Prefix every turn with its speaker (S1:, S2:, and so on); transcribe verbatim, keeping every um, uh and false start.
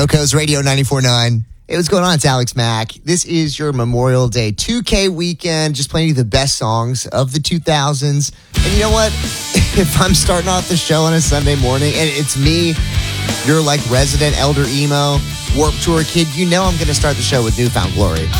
S1: SoCo's Radio ninety-four point nine. Hey, what's going on? It's Alex Mack. This is your Memorial Day two K weekend. Just playing you the best songs of the two thousands. And you know what? If I'm starting off the show on a Sunday morning and it's me, you're like resident Elder Emo, Warped Tour kid, you know I'm going to start the show with Newfound Glory.